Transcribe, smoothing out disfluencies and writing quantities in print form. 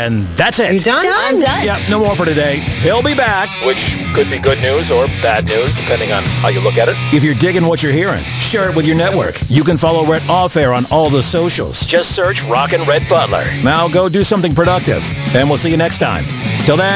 And that's it. You done? I'm done. Yep, no more for today. He'll be back, which could be good news or bad news, depending on how you look at it. If you're digging what you're hearing, share it with your network. You can follow Rhett Off Air on all the socials. Just search Rockin' Rhett Butler. Now go do something productive, and we'll see you next time. Till then.